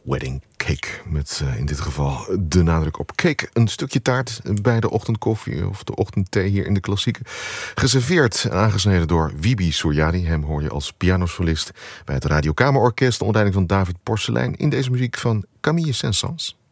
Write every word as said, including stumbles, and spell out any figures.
Wedding Cake. Met uh, in dit geval de nadruk op cake. Een stukje taart bij de ochtendkoffie of de ochtendthee hier in de klassieke. Geserveerd en aangesneden door Wibi Suryadi. Hem hoor je als pianosolist bij het Radiokamerorkest onder leiding van David Porcelein in deze muziek van Camille Saint-Saëns.